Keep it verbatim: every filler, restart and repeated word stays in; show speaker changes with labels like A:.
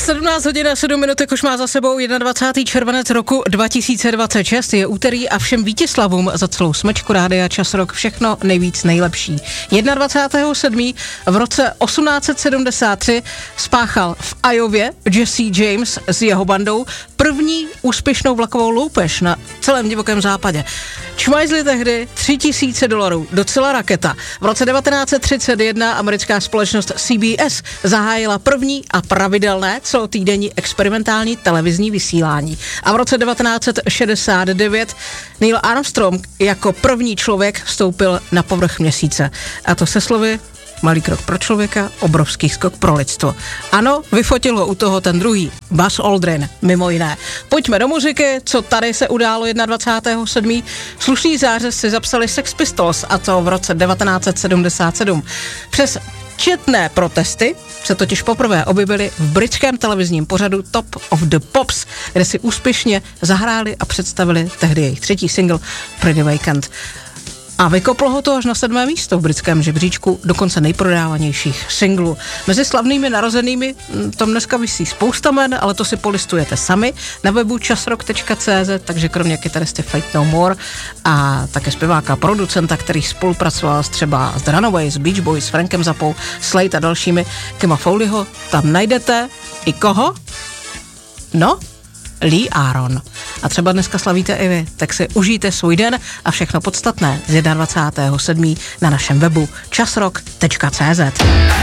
A: sedmnáct hodin a sedm minut, už má za sebou dvacátého prvního červenec roku dva tisíce dvacet šest, je úterý a všem Vítězslavům za celou smečku Rádia Čas Rock všechno nejvíc nejlepší. dvacátého prvního sedmého v roce osmnáct set sedmdesát tři spáchal v Iowě Jesse James s jeho bandou první úspěšnou vlakovou loupež na celém divokém západě. Čmajzli tehdy tři tisíce dolarů, docela raketa. V roce devatenáct set třicet jedna americká společnost C B S zahájila první a pravidelné celotýdenní experimentální televizní vysílání. A v roce devatenáct set šedesát devět Neil Armstrong jako první člověk vstoupil na povrch měsíce. A to se slovy: malý krok pro člověka, obrovský skok pro lidstvo. Ano, vyfotil ho u toho ten druhý, Buzz Aldrin, mimo jiné. Pojďme do muziky, co tady se událo dvacátého prvního sedmého Slušný zářez si zapsali Sex Pistols, a to v roce devatenáct set sedmdesát sedm. Přes četné protesty se totiž poprvé objevili v britském televizním pořadu Top of the Pops, kde si úspěšně zahráli a představili tehdy jejich třetí single Pretty Vacant. A vykoplo ho to až na sedmé místo v britském žebříčku dokonce nejprodávanějších singlů. Mezi slavnými narozenými tam dneska visí spousta men, ale to si polistujete sami na webu časrock tečka cé zet, takže kromě kytaristy Faith No More a také zpěváka a producenta, který spolupracoval s třeba s The Runaways, Beach Boys, s Frankem Zappou, Slade a dalšími, Kima Fowleyho, tam najdete i koho? No, Lee Aaron. A třeba dneska slavíte i vy, tak si užijte svůj den a všechno podstatné z dvacátého prvního sedmého na našem webu časrock tečka cé zet.